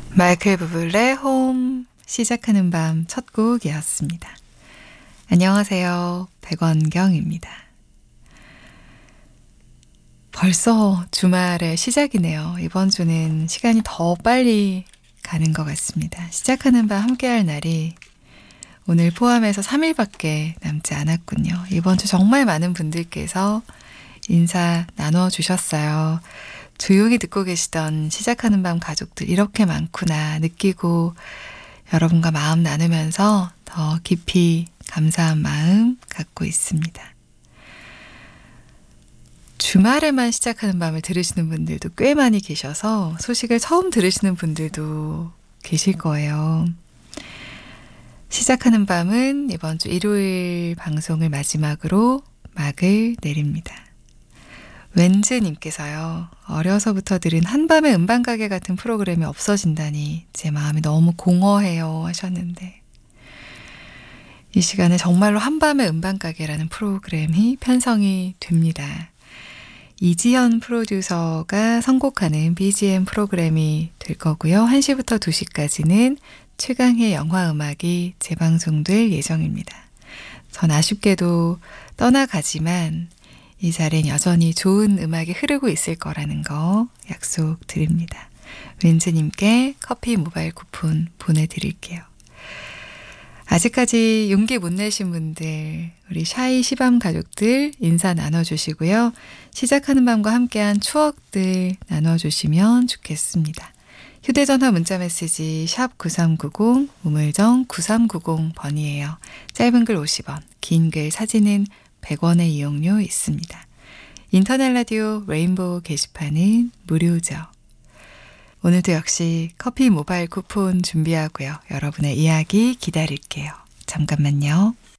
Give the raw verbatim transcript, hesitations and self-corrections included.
마이클 부블레 홈 시작하는 밤 첫 곡이었습니다. 안녕하세요. 백원경입니다. 벌써 주말의 시작이네요. 이번 주는 시간이 더 빨리 가는 것 같습니다. 시작하는 밤 함께할 날이 오늘 포함해서 삼 일밖에 남지 않았군요. 이번 주 정말 많은 분들께서 인사 나눠주셨어요. 조용히 듣고 계시던 시작하는 밤 가족들 이렇게 많구나 느끼고 여러분과 마음 나누면서 더 깊이 감사한 마음 갖고 있습니다. 주말에만 시작하는 밤을 들으시는 분들도 꽤 많이 계셔서 소식을 처음 들으시는 분들도 계실 거예요. 시작하는 밤은 이번 주 일요일 방송을 마지막으로 막을 내립니다. 웬즈님께서요. 어려서부터 들은 한밤의 음반가게 같은 프로그램이 없어진다니 제 마음이 너무 공허해요 하셨는데 이 시간에 정말로 한밤의 음반가게라는 프로그램이 편성이 됩니다. 이지연 프로듀서가 선곡하는 비지엠 프로그램이 될 거고요. 한 시부터 두 시까지는 최강의 영화음악이 재방송될 예정입니다. 전 아쉽게도 떠나가지만 이 자리엔 여전히 좋은 음악이 흐르고 있을 거라는 거 약속드립니다. 웬즈님께 커피 모바일 쿠폰 보내드릴게요. 아직까지 용기 못 내신 분들, 우리 샤이 시밤 가족들 인사 나눠주시고요. 시작하는 밤과 함께한 추억들 나눠주시면 좋겠습니다. 휴대전화 문자메시지 샵 구삼구공, 우물정 구삼구공 번이에요. 짧은 글 오십 원, 긴 글 사진은 백 원의 이용료 있습니다. 인터넷 라디오 레인보우 게시판은 무료죠. 오늘도 역시 커피 모바일 쿠폰 준비하고요. 여러분의 이야기 기다릴게요. 잠깐만요.